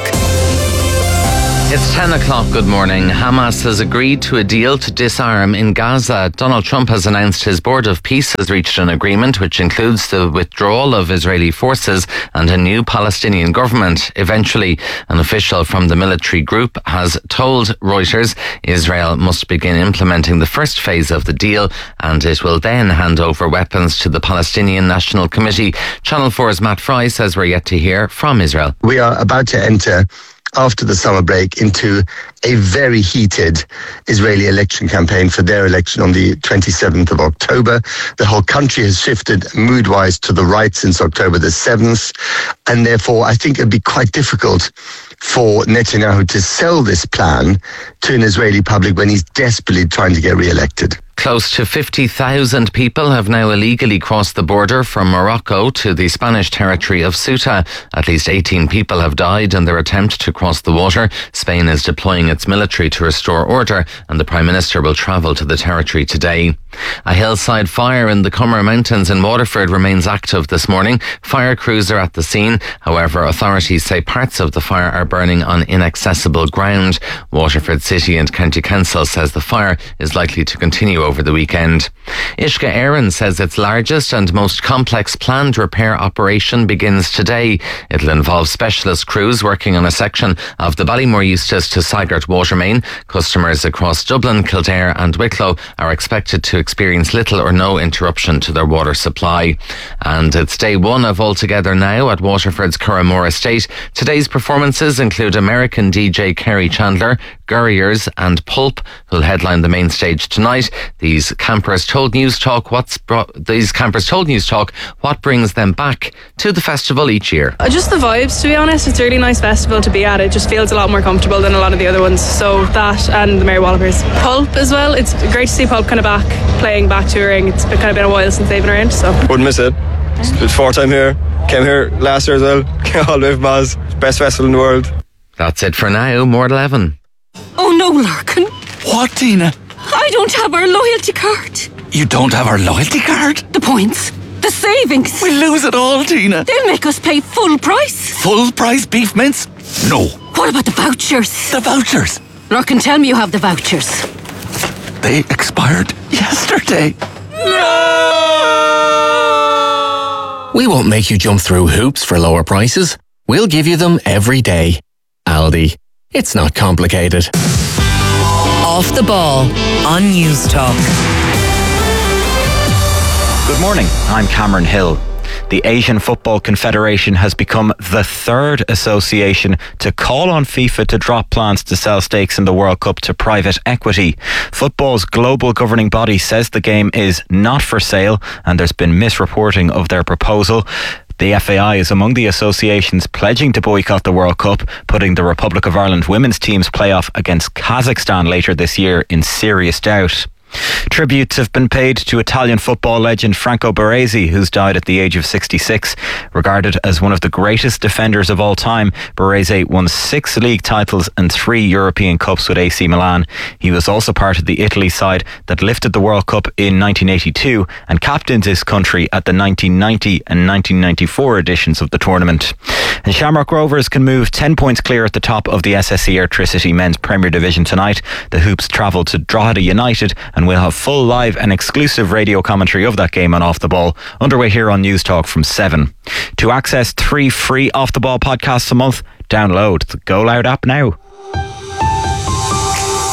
It's ten o'clock. Good morning. Hamas has agreed to a deal to disarm in Gaza. Donald Trump has announced his Board of Peace has reached an agreement which includes the withdrawal of Israeli forces and a new Palestinian government. Eventually, an official from the military group has told Reuters Israel must begin implementing the first phase of the deal and it will then hand over weapons to the Palestinian National Committee. Channel four's Matt Fry says we're yet to hear from Israel. We are about to enter, after the summer break, into a very heated Israeli election campaign for their election on the twenty-seventh of October. The whole country has shifted mood-wise to the right since October the seventh, and therefore I think it'd be quite difficult for Netanyahu to sell this plan to an Israeli public when he's desperately trying to get re-elected. Close to fifty thousand people have now illegally crossed the border from Morocco to the Spanish territory of Ceuta. At least eighteen people have died in their attempt to cross the water. Spain is deploying its military to restore order, and the Prime Minister will travel to the territory today. A hillside fire in the Cummer Mountains in Waterford remains active this morning. Fire crews are at the scene. However, authorities say parts of the fire are burning on inaccessible ground. Waterford City and County Council says the fire is likely to continue over the weekend. Uisce Éireann says its largest and most complex planned repair operation begins today. It'll involve specialist crews working on a section of the Ballymore Eustace to Sagart water main. Customers across Dublin, Kildare and Wicklow are expected to experience little or no interruption to their water supply. And it's day one of All Together Now at Waterford's Curramore Estate. Today's performances include American D J Kerry Chandler, Gurriers and Pulp, who'll headline the main stage tonight. These campers told News Talk what's brought, these campers told News Talk what brings them back to the festival each year. Uh, just the vibes, to be honest. It's a really nice festival to be at. It just feels a lot more comfortable than a lot of the other ones. So that and the Mary Wallopers. Pulp as well. It's great to see Pulp kind of back playing, back touring. It's been, kind of been a while since they've been around. So wouldn't miss it. It's fourth time here. Came here last year as well. All the way from Oz. Best festival in the world. That's it for now. More at eleven. Oh no, Larkin. What, Tina? I don't have our loyalty card. You don't have our loyalty card? The points. The savings. We'll lose it all, Tina. They'll make us pay full price. Full price beef mince? No. What about the vouchers? The vouchers? Larkin, tell me you have the vouchers. They expired yesterday. No! We won't make you jump through hoops for lower prices. We'll give you them every day. Aldi. It's not complicated. Off the Ball on News Talk. Good morning, I'm Cameron Hill. The Asian Football Confederation has become the third association to call on FIFA to drop plans to sell stakes in the World Cup to private equity. Football's global governing body says the game is not for sale and there's been misreporting of their proposal. The F A I is among the associations pledging to boycott the World Cup, putting the Republic of Ireland women's team's playoff against Kazakhstan later this year in serious doubt. Tributes have been paid to Italian football legend Franco Baresi, who's died at the age of sixty-six. Regarded as one of the greatest defenders of all time, Baresi won six league titles and three European Cups with A C Milan. He was also part of the Italy side that lifted the World Cup in nineteen eighty-two and captained his country at the nineteen ninety and nineteen ninety-four editions of the tournament. And Shamrock Rovers can move ten points clear at the top of the S S E Airtricity Men's Premier Division tonight. The Hoops travel to Drogheda United and we'll have full live and exclusive radio commentary of that game on Off the Ball, underway here on News Talk from seven. To access three free Off the Ball podcasts a month, download the Go Loud app now.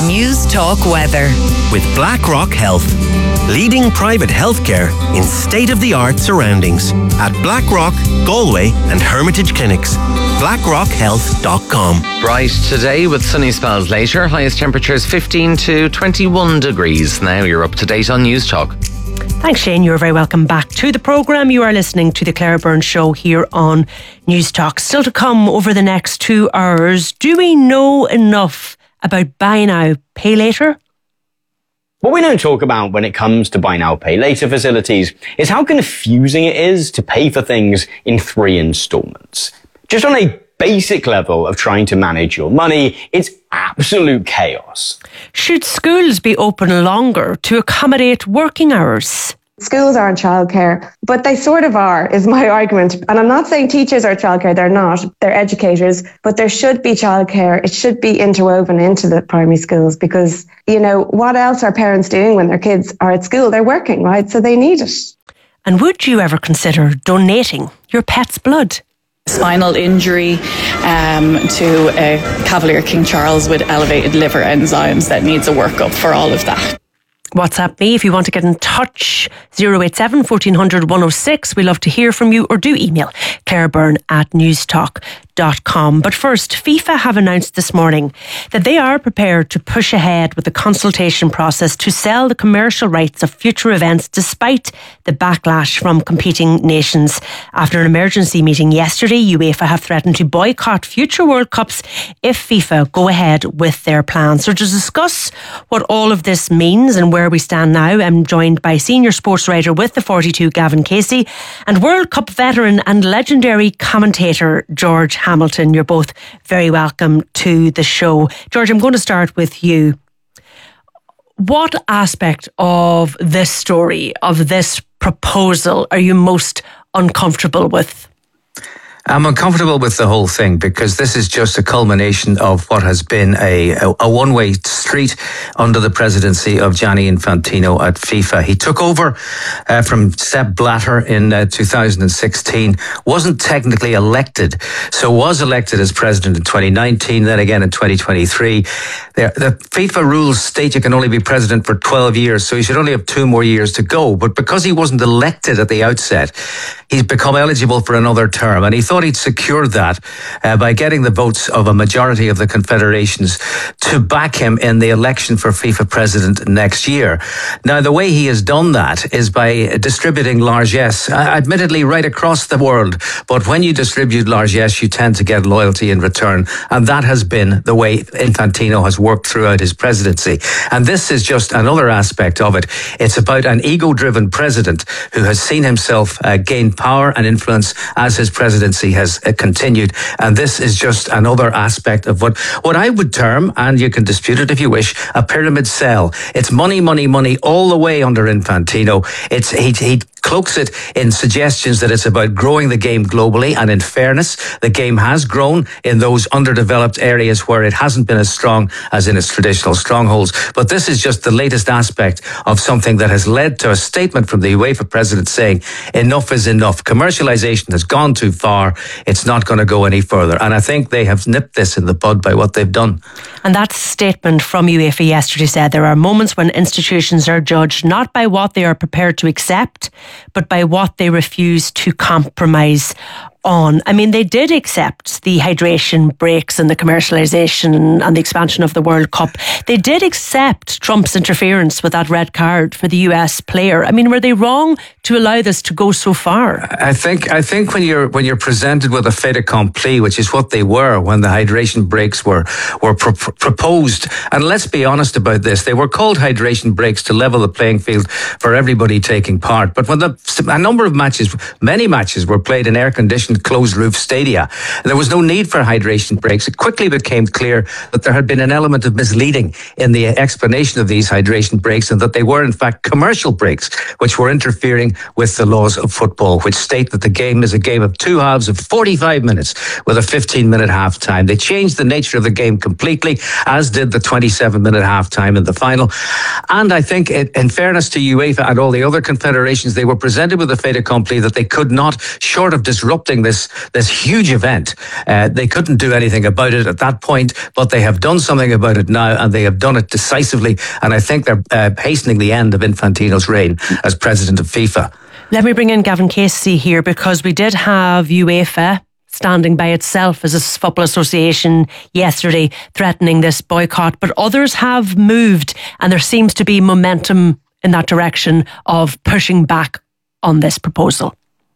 News Talk Weather. With BlackRock Health, leading private healthcare in state-of-the-art surroundings at BlackRock, Galway and Hermitage Clinics. blackrock health dot com. Bright today with sunny spells later. Highest temperatures fifteen to twenty-one degrees. Now you're up to date on News Talk. Thanks, Shane. You're very welcome back to the programme. You are listening to the Claire Byrne Show here on News Talk. Still to come over the next two hours. Do we know enough about buy now, pay later? What we don't talk about when it comes to buy now, pay later facilities is how confusing it is to pay for things in three installments. Just on a basic level of trying to manage your money, it's absolute chaos. Should schools be open longer to accommodate working hours? Schools aren't childcare, but they sort of are, is my argument. And I'm not saying teachers are childcare, they're not. They're educators, but there should be childcare. It should be interwoven into the primary schools because, you know, what else are parents doing when their kids are at school? They're working, right? So they need it. And would you ever consider donating your pet's blood? Spinal injury um, to a Cavalier King Charles with elevated liver enzymes that needs a workup for all of that. WhatsApp me if you want to get in touch. zero eight seven, fourteen hundred, one oh six. We love to hear from you, or do email Claire Byrne at newstalk dot com. But first, FIFA have announced this morning that they are prepared to push ahead with the consultation process to sell the commercial rights of future events despite the backlash from competing nations. After an emergency meeting yesterday, UEFA have threatened to boycott future World Cups if FIFA go ahead with their plans. So to discuss what all of this means and where we stand now, I'm joined by senior sports writer with the forty-two, Gavin Casey, and World Cup veteran and legendary commentator George Hamilton. You're both very welcome to the show. George, I'm going to start with you. What aspect of this story, of this proposal, are you most uncomfortable with? I'm uncomfortable with the whole thing because this is just a culmination of what has been a, a, a one-way street under the presidency of Gianni Infantino at FIFA. He took over uh, from Sepp Blatter in uh, two thousand sixteen, wasn't technically elected, so was elected as president in twenty nineteen, then again in twenty twenty-three. The, the FIFA rules state you can only be president for twelve years, so he should only have two more years to go. But because he wasn't elected at the outset, he's become eligible for another term, and he thought he'd secured that uh, by getting the votes of a majority of the confederations to back him in the election for FIFA president next year. Now, the way he has done that is by distributing largesse, uh, admittedly right across the world, but when you distribute largesse, you tend to get loyalty in return, and that has been the way Infantino has worked throughout his presidency. And this is just another aspect of it. It's about an ego-driven president who has seen himself uh, gain power and influence as his presidency has uh, continued. And this is just another aspect of what, what I would term, and you can dispute it if you wish, a pyramid sell. It's money, money, money all the way under Infantino. It's he, he cloaks it in suggestions that it's about growing the game globally. And in fairness, the game has grown in those underdeveloped areas where it hasn't been as strong as in its traditional strongholds. But this is just the latest aspect of something that has led to a statement from the UEFA president saying enough is enough. Commercialization has gone too far. It's not going to go any further. And I think they have nipped this in the bud by what they've done. And that statement from UEFA yesterday said there are moments when institutions are judged not by what they are prepared to accept, but by what they refuse to compromise on. I mean, they did accept the hydration breaks and the commercialisation and the expansion of the World Cup. They did accept Trump's interference with that red card for the U S player. I mean, were they wrong to allow this to go so far? I think I think when you're when you're presented with a fait accompli, which is what they were when the hydration breaks were were pro- proposed, and let's be honest about this, they were called hydration breaks to level the playing field for everybody taking part. But when the a number of matches, many matches were played in air-conditioned closed roof stadia, there was no need for hydration breaks. It quickly became clear that there had been an element of misleading in the explanation of these hydration breaks, and that they were in fact commercial breaks, which were interfering with the laws of football, which state that the game is a game of two halves of forty-five minutes with a fifteen minute half time. They changed the nature of the game completely, as did the twenty-seven minute half time in the final. And I think it, in fairness to UEFA and all the other confederations, they were presented with a fait accompli that they could not, short of disrupting running this this huge event. Uh, they couldn't do anything about it at that point, but they have done something about it now, and they have done it decisively. And I think they're uh, hastening the end of Infantino's reign as president of FIFA. Let me bring in Gavin Casey here, because we did have UEFA standing by itself as a football association yesterday, threatening this boycott, but others have moved, and there seems to be momentum in that direction of pushing back on this proposal.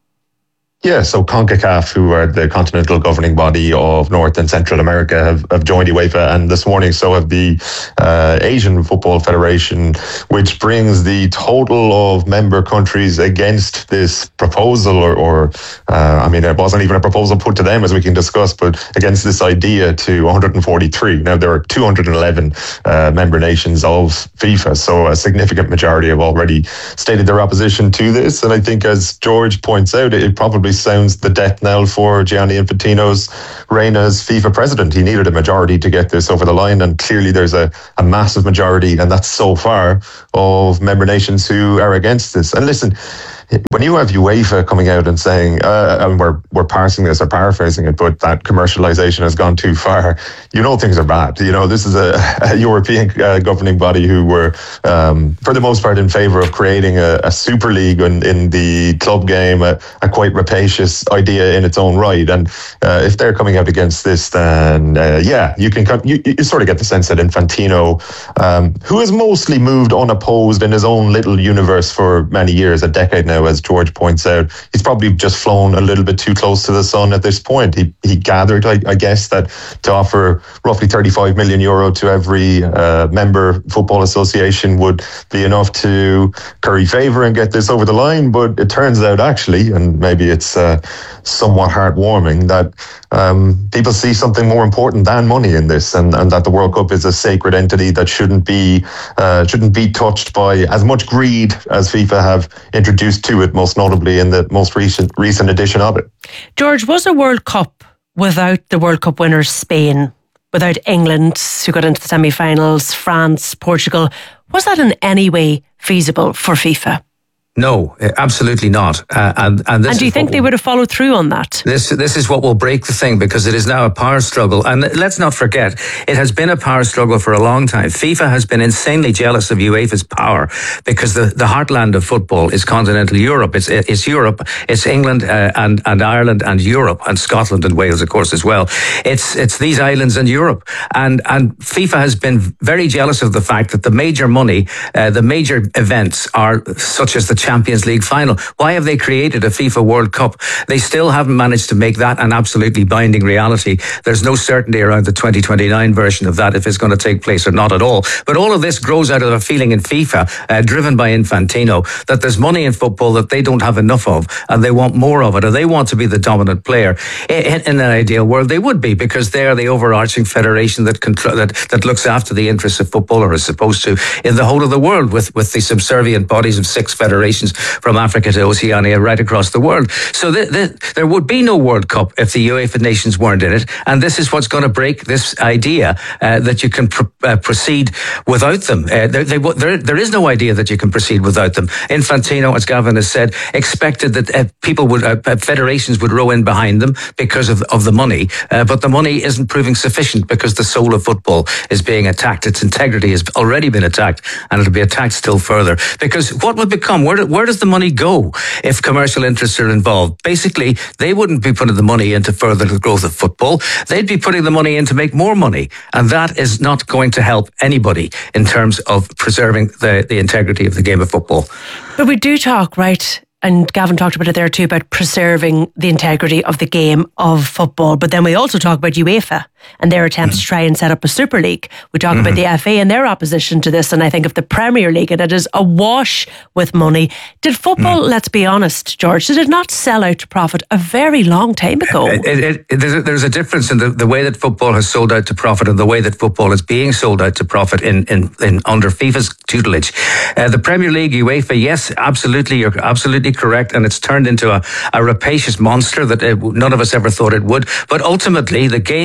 Yeah, so CONCACAF, who are the continental governing body of North and Central America, have, have joined UEFA, and this morning so have the uh, Asian Football Federation, which brings the total of member countries against this proposal, or, or uh, I mean, it wasn't even a proposal put to them, as we can discuss, but against this idea to one hundred forty-three. Now, there are two hundred eleven uh, member nations of FIFA, so a significant majority have already stated their opposition to this, and I think, as George points out, it, it probably sounds the death knell for Gianni Infantino's reign as FIFA president. He needed a majority to get this over the line, and clearly there's a, a massive majority, and that's so far, of member nations who are against this. And listen, when you have UEFA coming out and saying, uh, I mean, we're we're parsing this or paraphrasing it, but that commercialization has gone too far, you know things are bad. You know, this is a, a European uh, governing body who were, um, for the most part, in favour of creating a, a super league in, in the club game, a, a quite rapacious idea in its own right. And uh, if they're coming out against this, then uh, yeah, you can you, you sort of get the sense that Infantino, um, who has mostly moved unopposed in his own little universe for many years, a decade now, as George points out, he's probably just flown a little bit too close to the sun at this point. He he gathered, I, I guess, that to offer roughly thirty-five million euro to every uh, member football association would be enough to curry favour and get this over the line. But it turns out, actually, and maybe it's uh, somewhat heartwarming, that um, people see something more important than money in this, and, and that the World Cup is a sacred entity that shouldn't be uh, shouldn't be touched by as much greed as FIFA have introduced to it, most notably in the most recent recent edition of it. George, was a World Cup without the World Cup winners Spain, without England, who got into the semi-finals, France, Portugal, was that in any way feasible for FIFA? No, absolutely not. Uh, and and, this and do you think they would have followed through on that? This this is what will break the thing, because it is now a power struggle. And let's not forget, it has been a power struggle for a long time. FIFA has been insanely jealous of UEFA's power, because the, the heartland of football is continental Europe. It's it's Europe. It's England uh, and and Ireland and Europe, and Scotland and Wales, of course, as well. It's it's these islands and Europe. And and FIFA has been very jealous of the fact that the major money, uh, the major events are such as the Champions League final. Why have they created a FIFA World Cup? They still haven't managed to make that an absolutely binding reality. There's no certainty around the twenty twenty-nine version of that, if it's going to take place or not at all. But all of this grows out of a feeling in FIFA, uh, driven by Infantino, that there's money in football that they don't have enough of, and they want more of it, or they want to be the dominant player. In, in an ideal world, they would be, because they're the overarching federation that, contr- that that looks after the interests of football, or is supposed to, in the whole of the world, with, with the subservient bodies of six federations from Africa to Oceania, right across the world. So th- th- there would be no World Cup if the UEFA nations weren't in it, and this is what's going to break this idea uh, that you can pr- uh, proceed without them. Uh, they, they, there, there is no idea that you can proceed without them. Infantino, as Gavin has said, expected that uh, people would, uh, federations would row in behind them because of, of the money, uh, but the money isn't proving sufficient, because the soul of football is being attacked. Its integrity has already been attacked, and it'll be attacked still further. Because what would become, where, where does the money go if commercial interests are involved? Basically, they wouldn't be putting the money into further the growth of football. They'd be putting the money in to make more money. And that is not going to help anybody in terms of preserving the, the integrity of the game of football. But we do talk, right? And Gavin talked about it there too, about preserving the integrity of the game of football. But then we also talk about UEFA and their attempts mm-hmm. to try and set up a Super League. We talk mm-hmm. about the F A and their opposition to this, and I think of the Premier League, and it is awash with money. Did football, mm. let's be honest, George, did it not sell out to profit a very long time ago? It, it, it, there's, a, there's a difference in the, the way that football has sold out to profit and the way that football is being sold out to profit in, in, in under FIFA's tutelage. Uh, the Premier League, UEFA, yes, absolutely, you're absolutely correct, and it's turned into a, a rapacious monster that uh, none of us ever thought it would. But ultimately, the game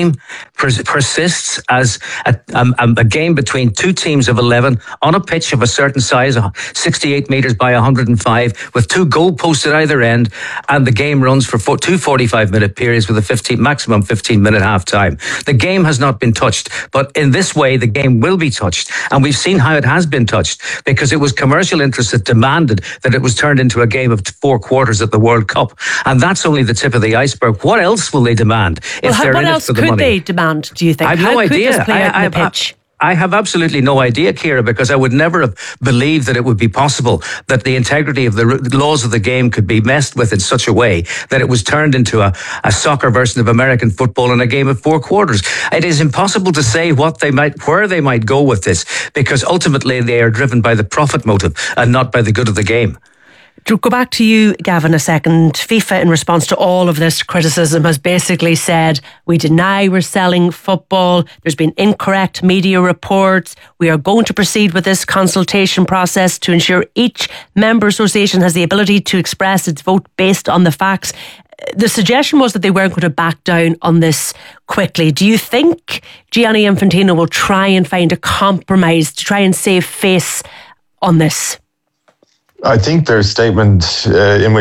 pers- persists as a, um, a game between two teams of eleven on a pitch of a certain size, sixty-eight metres by one hundred five, with two goalposts at either end, and the game runs for four, two forty-five minute periods with a fifteen, maximum fifteen minute half time. The game has not been touched, but in this way the game will be touched, and we've seen how it has been touched, because it was commercial interests that demanded that it was turned into a game of four quarters at the World Cup, and that's only the tip of the iceberg. What else will they demand if well, how, they're what in else it for the could money? they demand, do you think? I have how no could idea. this play I, out I, on the I, pitch? I have absolutely no idea, Ciara, because I would never have believed that it would be possible that the integrity of the r- laws of the game could be messed with in such a way that it was turned into a, a soccer version of American football in a game of four quarters. It is impossible to say what they might, where they might go with this, because ultimately they are driven by the profit motive and not by the good of the game. To go back to you, Gavin, a second. FIFA, in response to all of this criticism, has basically said, we deny we're selling football. There's been incorrect media reports. We are going to proceed with this consultation process to ensure each member association has the ability to express its vote based on the facts. The suggestion was that they weren't going to back down on this quickly. Do you think Gianni Infantino will try and find a compromise to try and save face on this? I think their statement uh, in which